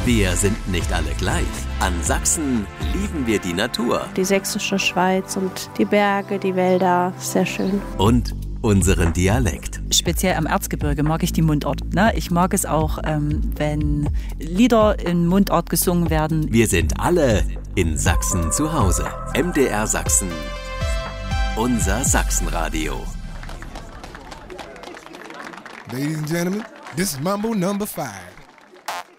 Wir sind nicht alle gleich. An Sachsen lieben wir die Natur. Die sächsische Schweiz und die Berge, die Wälder, sehr schön. Und unseren Dialekt. Speziell am Erzgebirge mag ich die Mundart. Ich mag es auch, wenn Lieder in Mundart gesungen werden. Wir sind alle in Sachsen zu Hause. MDR Sachsen. Unser Sachsenradio. Ladies and gentlemen, this is Mambo number 5.